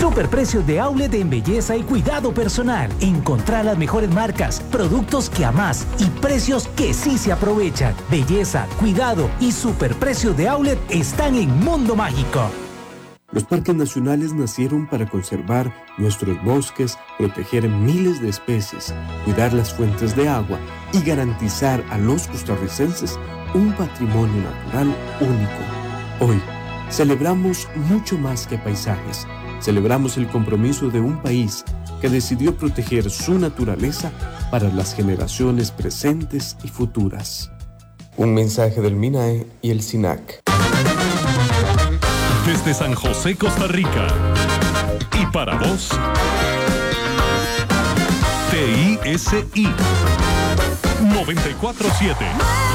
Superprecios de outlet en belleza y cuidado personal. Encontrá las mejores marcas, productos que amás y precios que sí se aprovechan. Belleza, cuidado y superprecios de outlet están en Mundo Mágico. Los parques nacionales nacieron para conservar nuestros bosques, proteger miles de especies, cuidar las fuentes de agua y garantizar a los costarricenses un patrimonio natural único. Hoy, celebramos mucho más que paisajes. Celebramos el compromiso de un país que decidió proteger su naturaleza para las generaciones presentes y futuras. Un mensaje del MINAE y el SINAC. Desde San José, Costa Rica. Y para vos, TISI 94.7.